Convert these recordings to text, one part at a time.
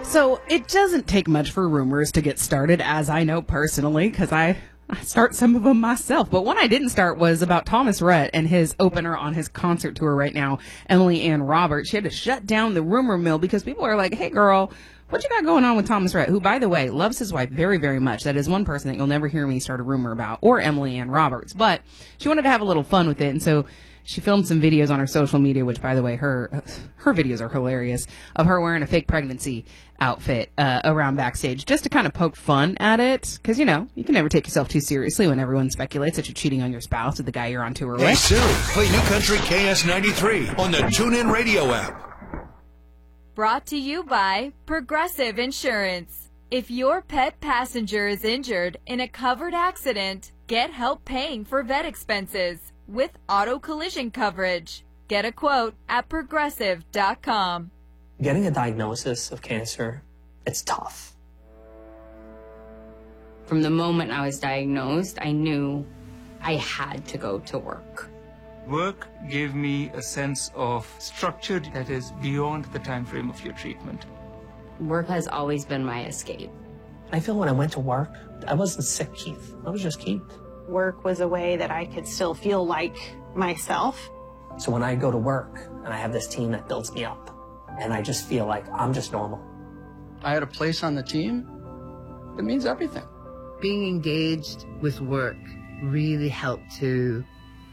So it doesn't take much for rumors to get started, as I know personally, because I start some of them myself. But one I didn't start was about Thomas Rhett and his opener on his concert tour right now, Emily Ann Roberts. She had to shut down the rumor mill because people are like, hey, girl, what you got going on with Thomas Rhett, who, by the way, loves his wife very, very much. That is one person that you'll never hear me start a rumor about, or Emily Ann Roberts. But she wanted to have a little fun with it, and so she filmed some videos on her social media, which, by the way, her videos are hilarious, of her wearing a fake pregnancy outfit around backstage, just to kind of poke fun at it. Because, you know, you can never take yourself too seriously when everyone speculates that you're cheating on your spouse with the guy you're on tour with. Hey, Siri, play New Country KS93 on the TuneIn Radio app. Brought to you by Progressive Insurance. If your pet passenger is injured in a covered accident, get help paying for vet expenses with auto collision coverage. Get a quote at progressive.com. Getting a diagnosis of cancer, it's tough. From the moment I was diagnosed, I knew I had to go to work. Work gave me a sense of structure that is beyond the time frame of your treatment. Work has always been my escape. I feel when I went to work, I wasn't sick, Keith. I was just Keith. Work was a way that I could still feel like myself. So when I go to work and I have this team that builds me up, and I just feel like I'm just normal. I had a place on the team. It means everything. Being engaged with work really helped to,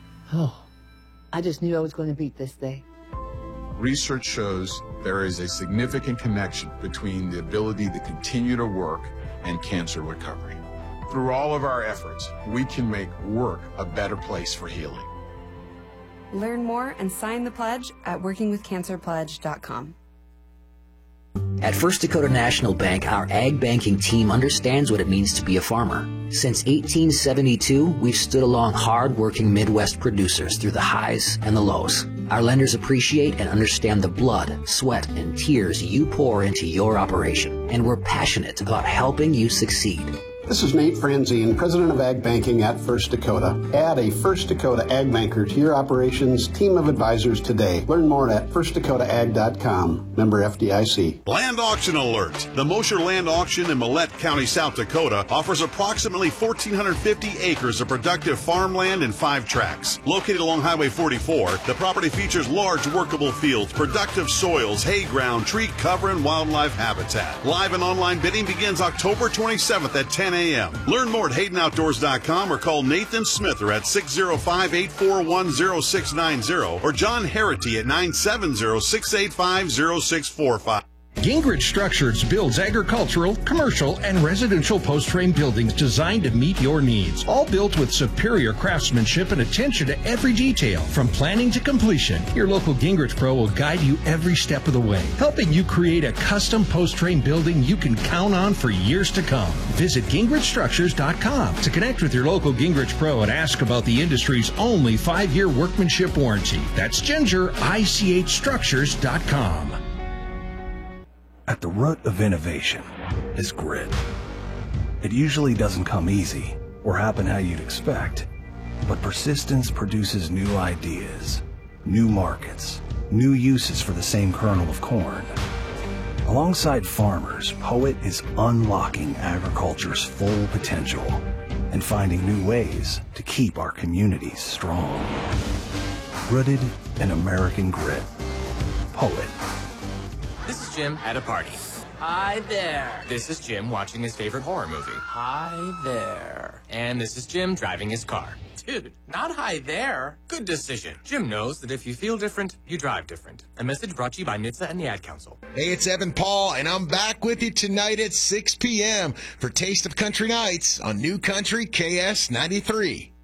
I just knew I was going to beat this day. Research shows there is a significant connection between the ability to continue to work and cancer recovery. Through all of our efforts, we can make work a better place for healing. Learn more and sign the pledge at workingwithcancerpledge.com. At First Dakota National Bank, our ag banking team understands what it means to be a farmer. Since 1872, we've stood along hard-working Midwest producers through the highs and the lows. Our lenders appreciate and understand the blood, sweat, and tears you pour into your operation, and we're passionate about helping you succeed. This is Nate Franzine, President of Ag Banking at First Dakota. Add a First Dakota Ag Banker to your operations team of advisors today. Learn more at firstdakotaag.com. Member FDIC. Land auction alert. The Mosher Land Auction in Millette County, South Dakota offers approximately 1,450 acres of productive farmland and 5 tracts. Located along Highway 44, the property features large workable fields, productive soils, hay ground, tree cover, and wildlife habitat. Live and online bidding begins October 27th at 10 a.m. Learn more at HaydenOutdoors.com or call Nathan Smither at 605-841-0690 or John Herity at 970-685-0645. Gingrich Structures builds agricultural, commercial, and residential post-frame buildings designed to meet your needs. All built with superior craftsmanship and attention to every detail, from planning to completion. Your local Gingrich Pro will guide you every step of the way, helping you create a custom post-frame building you can count on for years to come. Visit GingrichStructures.com to connect with your local Gingrich Pro and ask about the industry's only 5-year workmanship warranty. That's GingerICHStructures.com. At the root of innovation is grit. It usually doesn't come easy or happen how you'd expect, but persistence produces new ideas, new markets, new uses for the same kernel of corn. Alongside farmers, Poet is unlocking agriculture's full potential and finding new ways to keep our communities strong. Rooted in American grit. Poet. This is Jim at a party. Hi there. This is Jim watching his favorite horror movie. Hi there. And this is Jim driving his car. Dude, not hi there. Good decision. Jim knows that if you feel different, you drive different. A message brought to you by NHTSA and the Ad Council. Hey, it's Evan Paul, and I'm back with you tonight at 6 p.m. for Taste of Country Nights on New Country KS93.